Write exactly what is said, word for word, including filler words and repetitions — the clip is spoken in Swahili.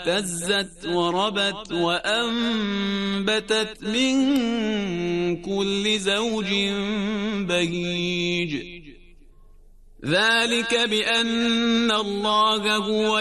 اهتزت وربت وأنبتت من كل زوج بهيج ذلك بأن الله هو